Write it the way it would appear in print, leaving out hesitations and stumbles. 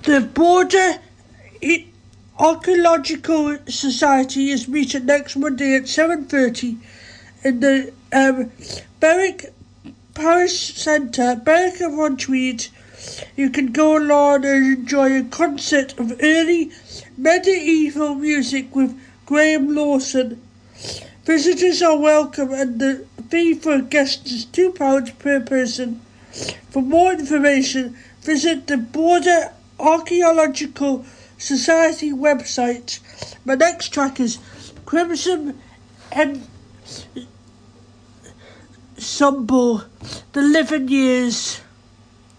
The Border Archaeological Society is meeting next Monday at 7:30 in the Berwick Parish Centre, Berwick-upon-Tweed. You can go along and enjoy a concert of early medieval music with Graham Lawson. Visitors are welcome and the fee for guests is £2 per person. For more information, visit the Border Archaeological Society website. My next track is Crimson Ensemble, The Living Years.